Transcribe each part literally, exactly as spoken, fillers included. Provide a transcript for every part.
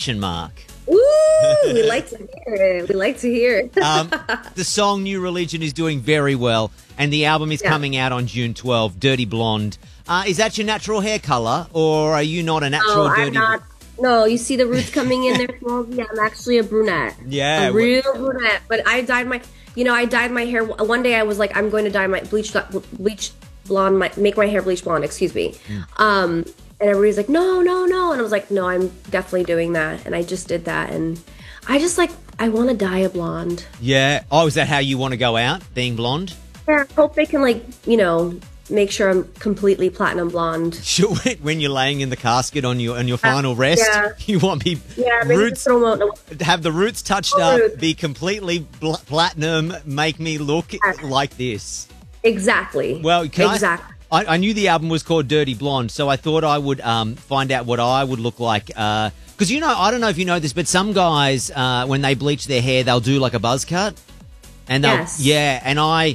Question mark. Ooh, we like to hear it. We like to hear it. um, the song New Religion is doing very well, and the album is Yeah. coming out on June twelfth, Dirty Blonde. Uh, is that your natural hair colour, or are you not a natural No, dirty I'm not. No, you see the roots coming in there. Well, yeah, I'm actually a brunette. Yeah, a real brunette. But I dyed my, you know, I dyed my hair. One day I was like, I'm going to dye my bleach, bleach blonde, my, make my hair bleach blonde. Excuse me. Mm. Um, and everybody's like, no, no, no, and I was like, no, I'm definitely doing that, and I just did that, and I just like, I want to dye a blonde. Yeah. Oh, is that how you want to go out, being blonde? Yeah, I hope they can, like, you know, make sure I'm completely platinum blonde. Sure. When you're laying in the casket on your on your final rest, yeah. you want me Yeah, maybe roots just throw 'em out. have the roots touched Oh, up, roots. be completely bl- platinum, make me look like this. Exactly. Well, can exactly. I, I, I knew the album was called Dirty Blonde, so I thought I would um, find out what I would look like. Because, you know, I don't know if you know this, but some guys, uh, when they bleach their hair, they'll do like a buzz cut. And they'll, Yes. Yeah, and I...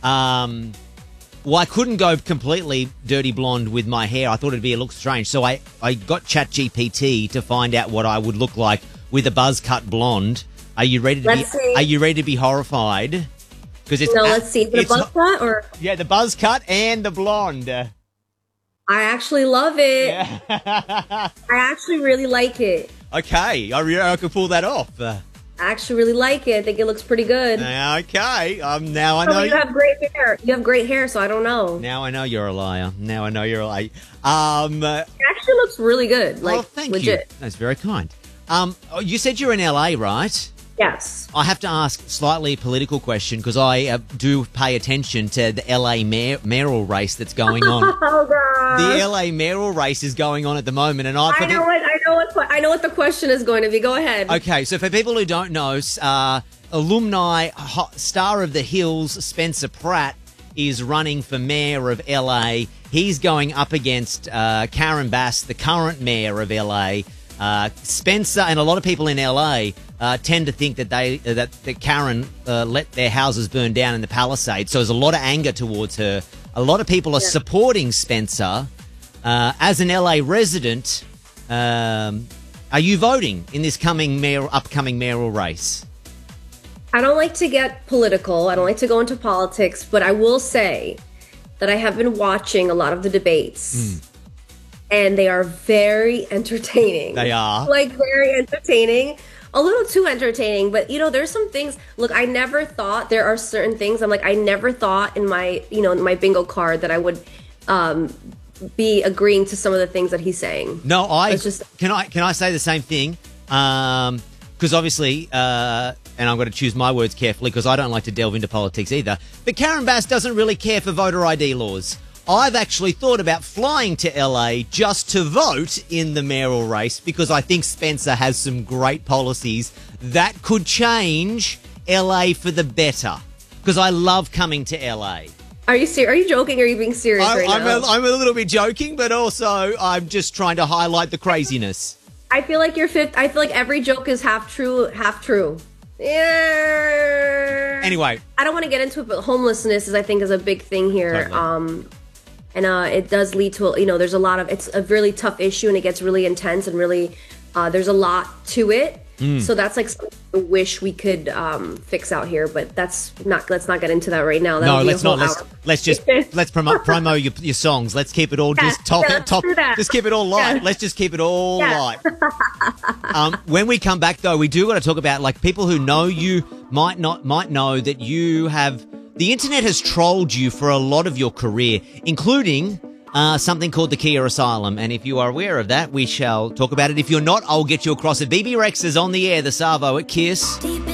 Um, well, I couldn't go completely dirty blonde with my hair. I thought it'd be a look strange. So I, I got ChatGPT to find out what I would look like with a buzz cut blonde. Are you ready to Let's be see. Are you ready to be horrified? Because it's No, a- let's see. Is it a it's buzz not- cut or? Yeah, the buzz cut and the blonde. I actually love it. Yeah. I actually really like it. Okay, I, re- I could pull that off. Uh, I actually really like it. I think it looks pretty good. okay, um, now I Oh, know. you have great hair. You have great hair, so I don't know. Now I know you're a liar. Now I know you're a liar. Um, uh, It actually looks really good. Like, oh, thank legit. you. That's very kind. Um, oh, you said you're in L A, right? Yes. I have to ask a slightly political question because I uh, do pay attention to the L A mayor- mayoral race that's going on. Oh god. The L A mayoral race is going on at the moment, and I. I know what I know what que- I know what the question is going to be. Go ahead. Okay, so for people who don't know, uh, alumni ho- star of the Hills, Spencer Pratt, is running for mayor of L A. He's going up against uh, Karen Bass, the current mayor of L A. Uh, Spencer and a lot of people in L A uh, tend to think that they uh, that, that Karen uh, let their houses burn down in the Palisades. So there's a lot of anger towards her. A lot of people are Yeah. supporting Spencer. Uh, as an L A resident, um, are you voting in this coming mayor, upcoming mayoral race? I don't like to get political. I don't like to go into politics, but I will say that I have been watching a lot of the debates. And they are very entertaining. They are. Like, very entertaining. A little too entertaining, but you know, there's some things. Look, I never thought there are certain things. I'm like, I never thought in my, you know, in my bingo card that I would um, be agreeing to some of the things that he's saying. No, I It's just- can I can I say the same thing? Um, because obviously, uh, and I'm going to choose my words carefully because I don't like to delve into politics either. But Karen Bass doesn't really care for voter I D laws. I've actually thought about flying to L A just to vote in the mayoral race because I think Spencer has some great policies that could change L A for the better. Because I love coming to L A. Are you ser- Are you joking? Or are you being serious I, right I'm, now? a, I'm a little bit joking, but also I'm just trying to highlight the craziness. I feel like you're fifth. I feel like every joke is half true, half true. Yeah. Anyway, I don't want to get into it, but homelessness is, I think, is a big thing here. Totally. Um, and uh, it does lead to, you know, there's a lot of, it's a really tough issue and it gets really intense and really, uh, there's a lot to it. Mm. So that's like something I wish we could um, fix out here, but that's not, let's not get into that right now. That'll no, be a let's not. whole Let's hour. let's just let's promote promo your, your songs. Let's keep it all Yeah, just top yeah, let's top. do that. Just keep it all light. Yeah. Let's just keep it all Yeah. light. Um, when we come back, though, we do got to talk about like people who know you might not might know that you have the internet has trolled you for a lot of your career, including. Uh, something called the Kia Asylum, and if you are aware of that, we shall talk about it. If you're not, I'll get you across it. B B Rex is on the air, the Savo at Kiss.